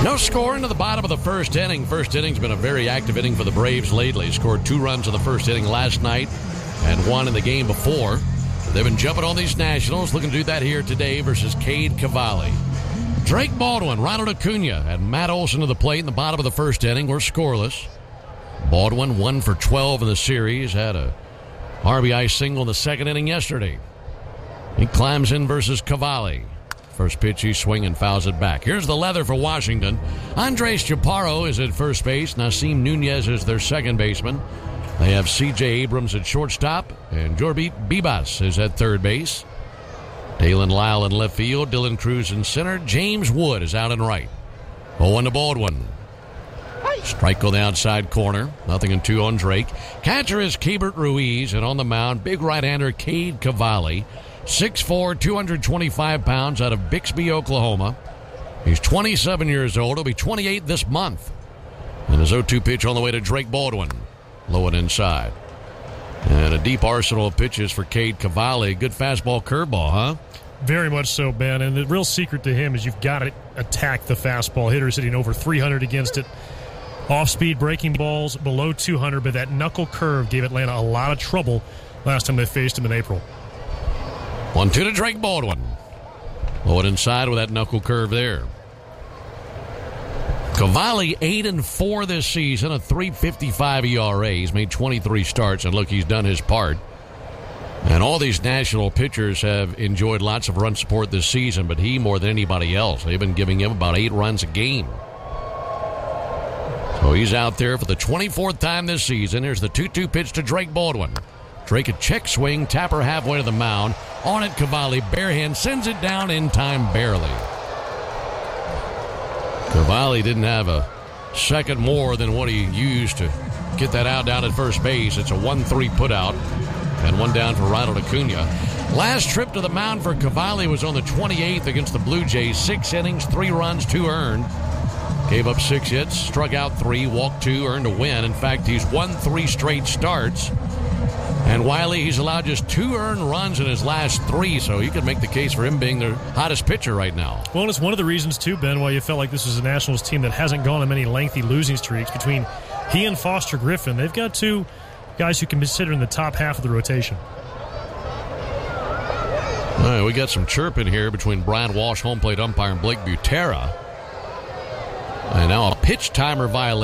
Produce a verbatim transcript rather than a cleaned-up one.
No score into the bottom of the first inning. First inning's been a very active inning for the Braves lately. Scored two runs in the first inning last night and one in the game before. They've been jumping on these Nationals, looking to do that here today versus Cade Cavalli. Drake Baldwin, Ronald Acuna, and Matt Olson to the plate in the bottom of the first inning. We're scoreless. Baldwin, one for twelve in the series, had a R B I single in the second inning yesterday. He climbs in versus Cavalli. First pitch, he swings and fouls it back. Here's the leather for Washington. Andres Chaparro is at first base. Nasim Nunez is their second baseman. They have C J Abrams at shortstop, and Jorge Bibas is at third base. Dalen Lyle in left field, Dylan Cruz in center. James Wood is out in right. oh one to Baldwin. Strike on the outside corner. Nothing in two on Drake. Catcher is Keibert Ruiz, and on the mound, big right-hander Cade Cavalli. six foot four, two hundred twenty-five pounds, out of Bixby, Oklahoma. He's twenty-seven years old. He'll be twenty-eight this month. And his oh two pitch on the way to Drake Baldwin. Low and inside. And a deep arsenal of pitches for Cade Cavalli. Good fastball curveball, huh? Very much so, Ben. And the real secret to him is you've got to attack the fastball. Hitters hitting over three hundred against it. Off-speed breaking balls below two hundred, but that knuckle curve gave Atlanta a lot of trouble last time they faced him in April. one two to Drake Baldwin. Low and inside with that knuckle curve there. Cavalli eight and four this season, a three fifty-five E R A. He's made twenty-three starts, and look, he's done his part. And all these national pitchers have enjoyed lots of run support this season, but he more than anybody else. They've been giving him about eight runs a game. So he's out there for the twenty-fourth time this season. Here's the two two pitch to Drake Baldwin. Drake a check swing, tapper halfway to the mound. On it, Cavalli, bare hand, sends it down in time barely. Cavalli didn't have a second more than what he used to get that out down at first base. It's a one three put out and one down for Ronald Acuna. Last trip to the mound for Cavalli was on the twenty-eighth against the Blue Jays. Six innings, three runs, two earned. Gave up six hits, struck out three, walked two, earned a win. In fact, he's won three straight starts. And Wiley, he's allowed just two earned runs in his last three, so you could make the case for him being their hottest pitcher right now. Well, and it's one of the reasons, too, Ben, why you felt like this was a Nationals team that hasn't gone on many lengthy losing streaks. Between he and Foster Griffin, they've got two guys who can be considered in the top half of the rotation. All right, we got some chirping here between Brian Walsh, home plate umpire, and Blake Butera. And now a pitch timer violation.